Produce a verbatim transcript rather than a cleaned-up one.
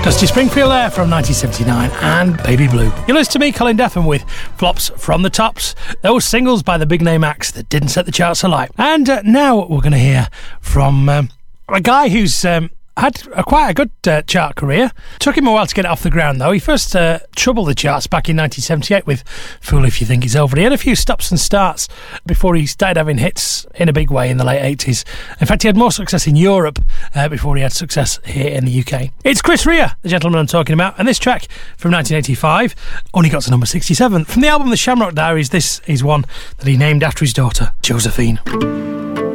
Dusty Springfield there from nineteen seventy-nine and Baby Blue. You listen to me, Colin Deffin, with Flops from the Tops. Those singles by the big name acts that didn't set the charts alight. And uh, now we're going to hear from um, a guy who's um, had a, quite a good uh, chart career. Took him a while to get it off the ground, though. He first uh, troubled the charts back in nineteen seventy-eight with Fool If You Think He's Over. He had a few stops and starts before he started having hits in a big way in the late eighties. In fact, he had more success in Europe uh, before he had success here in the U K. It's Chris Rea, the gentleman I'm talking about, and this track from nineteen eighty-five only got to number sixty-seven. From the album The Shamrock Diaries, this is one that he named after his daughter, Josephine.